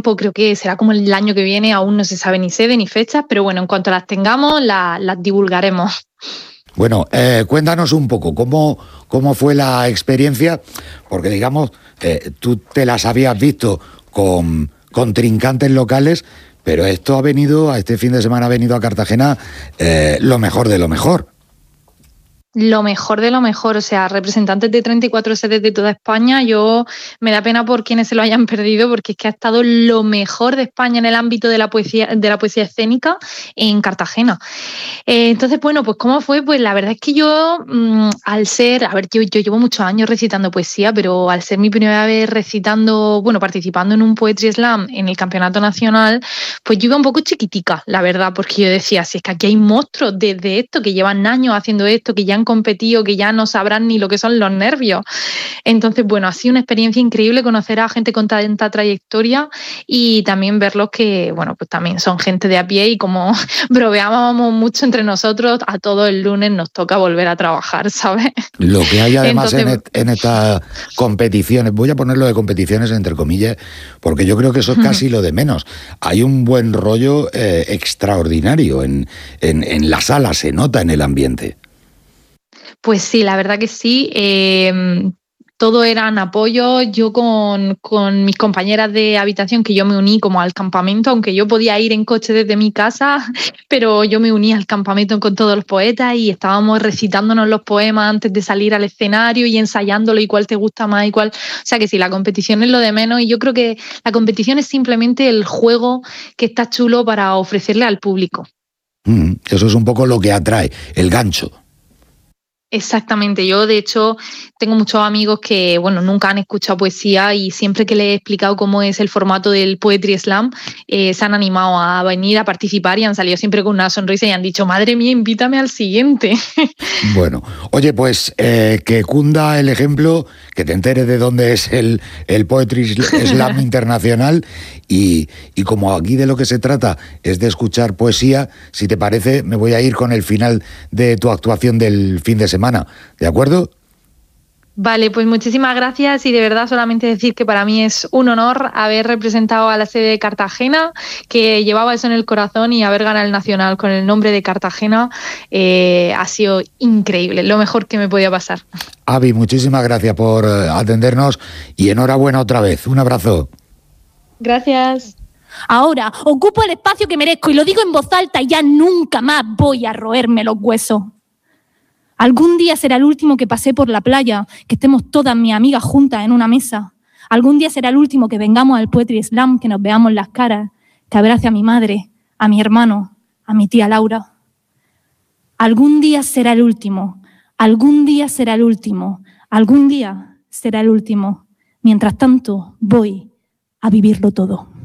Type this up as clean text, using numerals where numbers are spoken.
pues creo que será como el año que viene, aún no se sabe ni sede ni fechas, pero bueno, en cuanto las tengamos, las divulgaremos. Bueno, cuéntanos un poco cómo fue la experiencia, porque digamos, tú te las habías visto con contrincantes locales, pero este fin de semana ha venido a Cartagena lo mejor de lo mejor. Lo mejor de lo mejor, o sea, representantes de 34 sedes de toda España, me da pena por quienes se lo hayan perdido, porque es que ha estado lo mejor de España en el ámbito de la poesía escénica en Cartagena. Entonces, bueno, pues ¿cómo fue? Pues la verdad es que yo, yo llevo muchos años recitando poesía, pero al ser mi primera vez participando en un Poetry Slam en el Campeonato Nacional, pues yo iba un poco chiquitica, la verdad, porque yo decía, si es que aquí hay monstruos de esto, que llevan años haciendo esto, que ya han competido, que ya no sabrán ni lo que son los nervios. Entonces, bueno, ha sido una experiencia increíble conocer a gente con tanta trayectoria y también verlos que, bueno, pues también son gente de a pie y como bromeábamos mucho entre nosotros, a todos el lunes nos toca volver a trabajar, ¿sabes? Lo que hay además Entonces, en estas competiciones, voy a ponerlo de competiciones entre comillas, porque yo creo que eso es casi lo de menos. Hay un buen rollo extraordinario en la sala, se nota en el ambiente. pues sí, la verdad que sí. Todo eran apoyos. Yo con mis compañeras de habitación, que yo me uní como al campamento, aunque yo podía ir en coche desde mi casa, pero yo me uní al campamento con todos los poetas y estábamos recitándonos los poemas antes de salir al escenario y ensayándolo y cuál te gusta más y cuál. O sea que sí, la competición es lo de menos y yo creo que la competición es simplemente el juego que está chulo para ofrecerle al público. Eso es un poco lo que atrae, el gancho. Exactamente, yo de hecho tengo muchos amigos que, bueno, nunca han escuchado poesía y siempre que les he explicado cómo es el formato del Poetry Slam, se han animado a venir a participar y han salido siempre con una sonrisa y han dicho, madre mía, invítame al siguiente. Bueno, oye, pues que cunda el ejemplo, que te enteres de dónde es el Poetry Slam Internacional y como aquí de lo que se trata es de escuchar poesía, si te parece, me voy a ir con el final de tu actuación del fin de semana, ¿de acuerdo? Vale, pues muchísimas gracias y de verdad solamente decir que para mí es un honor haber representado a la sede de Cartagena, que llevaba eso en el corazón y haber ganado el Nacional con el nombre de Cartagena ha sido increíble, lo mejor que me podía pasar. Avi, muchísimas gracias por atendernos y enhorabuena otra vez. Un abrazo. Gracias. Ahora ocupo el espacio que merezco y lo digo en voz alta y ya nunca más voy a roerme los huesos. Algún día será el último que pasé por la playa, que estemos todas mis amigas juntas en una mesa. Algún día será el último que vengamos al Poetry Slam, que nos veamos las caras, que abrace a mi madre, a mi hermano, a mi tía Laura. Algún día será el último, algún día será el último, algún día será el último. Mientras tanto, voy a vivirlo todo.